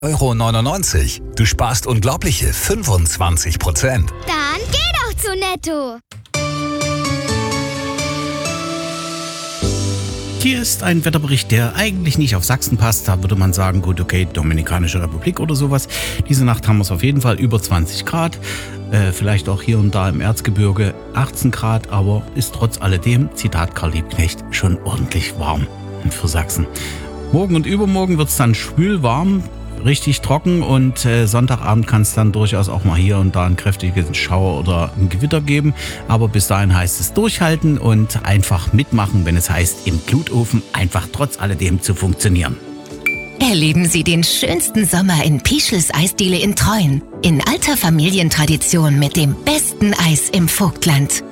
€99. Du sparst unglaubliche 25%. Dann geh doch zu Netto. Hier ist ein Wetterbericht, der eigentlich nicht auf Sachsen passt. Da würde man sagen, gut, okay, Dominikanische Republik oder sowas. Diese Nacht haben wir es auf jeden Fall über 20 Grad. Vielleicht auch hier und da im Erzgebirge 18 Grad, aber ist trotz alledem, Zitat Karl Liebknecht, schon ordentlich warm für Sachsen. Morgen und übermorgen wird es dann schwül warm, richtig trocken und Sonntagabend kann es dann durchaus auch mal hier und da einen kräftigen Schauer oder ein Gewitter geben. Aber bis dahin heißt es durchhalten und einfach mitmachen, wenn es heißt, im Glutofen einfach trotz alledem zu funktionieren. Erleben Sie den schönsten Sommer in Pischels Eisdiele in Treuen. In alter Familientradition mit dem besten Eis im Vogtland.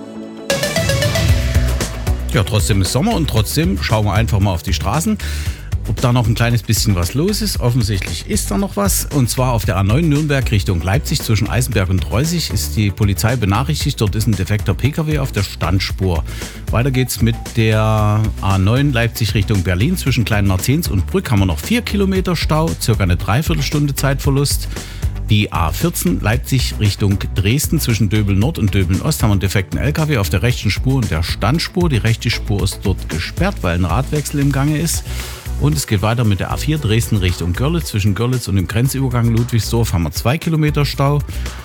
Ja, trotzdem ist Sommer und trotzdem schauen wir einfach mal auf die Straßen, ob da noch ein kleines bisschen was los ist. Offensichtlich ist da noch was. Und zwar auf der A9 Nürnberg Richtung Leipzig zwischen Eisenberg und Treusig ist die Polizei benachrichtigt. Dort ist ein defekter Pkw auf der Standspur. Weiter geht's mit der A9 Leipzig Richtung Berlin zwischen Kleinmarzens und Brück haben wir noch 4 Kilometer Stau, circa eine Dreiviertelstunde Zeitverlust. Die A14 Leipzig Richtung Dresden zwischen Döbeln Nord und Döbeln Ost haben wir einen defekten LKW auf der rechten Spur und der Standspur. Die rechte Spur ist dort gesperrt, weil ein Radwechsel im Gange ist. Und es geht weiter mit der A4 Dresden Richtung Görlitz. Zwischen Görlitz und dem Grenzübergang Ludwigsdorf haben wir 2 Kilometer Stau.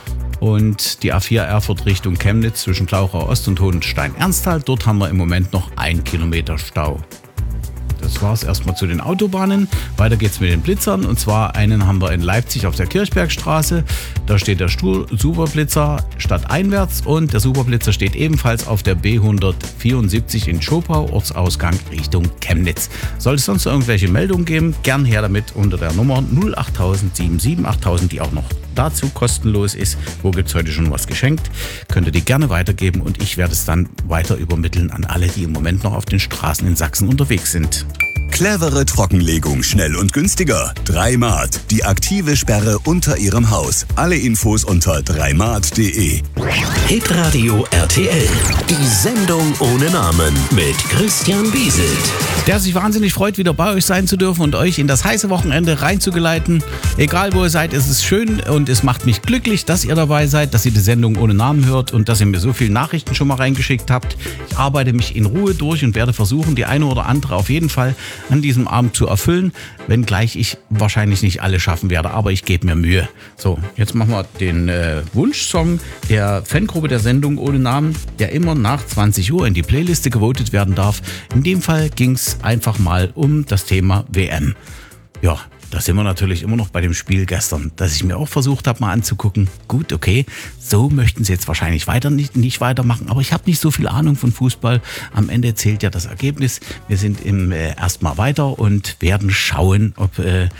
Und die A4 Erfurt Richtung Chemnitz zwischen Glauchau Ost und Hohenstein-Ernsthal. Dort haben wir im Moment noch 1 Kilometer Stau. Das war es erstmal zu den Autobahnen. Weiter geht's mit den Blitzern. Und zwar einen haben wir in Leipzig auf der Kirchbergstraße. Da steht der Superblitzer stadteinwärts und der Superblitzer steht ebenfalls auf der B174 in Schopau, Ortsausgang Richtung Chemnitz. Soll es sonst irgendwelche Meldungen geben, gern her damit unter der Nummer 08000 77 8000, die auch noch dazu kostenlos ist. Wo gibt's heute schon was geschenkt? Könnt ihr die gerne weitergeben und ich werde es dann weiter übermitteln an alle, die im Moment noch auf den Straßen in Sachsen unterwegs sind. Clevere Trockenlegung, schnell und günstiger. 3Mart, die aktive Sperre unter Ihrem Haus. Alle Infos unter 3mart.de. Hitradio RTL. Die Sendung ohne Namen mit Christian Wieselt. Der sich wahnsinnig freut, wieder bei euch sein zu dürfen und euch in das heiße Wochenende reinzugeleiten. Egal wo ihr seid, es ist schön und es macht mich glücklich, dass ihr dabei seid, dass ihr die Sendung ohne Namen hört und dass ihr mir so viele Nachrichten schon mal reingeschickt habt. Ich arbeite mich in Ruhe durch und werde versuchen, die eine oder andere auf jeden Fall an diesem Abend zu erfüllen, wenngleich ich wahrscheinlich nicht alle schaffen werde, aber ich gebe mir Mühe. So, jetzt machen wir den Wunschsong der Fangruppe der Sendung ohne Namen, der immer nach 20 Uhr in die Playliste gewotet werden darf. In dem Fall ging es einfach mal um das Thema WM. Ja, da sind wir natürlich immer noch bei dem Spiel gestern, das ich mir auch versucht habe mal anzugucken. Gut, okay, so möchten sie jetzt wahrscheinlich nicht weitermachen, aber ich habe nicht so viel Ahnung von Fußball. Am Ende zählt ja das Ergebnis. Wir sind erstmal weiter und werden schauen, ob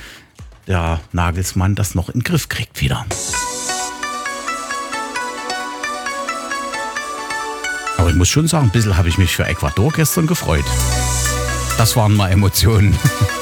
der Nagelsmann das noch in den Griff kriegt wieder. Aber ich muss schon sagen, ein bisschen habe ich mich für Ecuador gestern gefreut. Das waren mal Emotionen.